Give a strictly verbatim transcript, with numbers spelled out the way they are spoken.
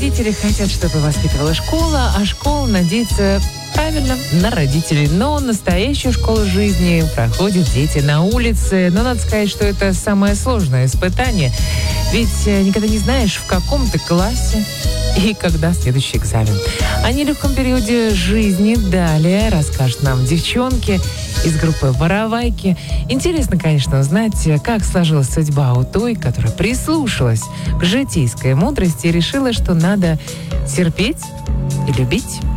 Родители хотят, чтобы воспитывала школа, а школа надеется, правильно, на родителей. Но настоящую школу жизни проходят дети на улице. Но надо сказать, что это самое сложное испытание. Ведь никогда не знаешь, в каком ты классе и когда следующий экзамен. О нелегком периоде жизни далее расскажут нам девчонки из группы «Воровайки». Интересно, конечно, узнать, как сложилась судьба у той, которая прислушалась к житейской мудрости и решила, что надо терпеть и любить.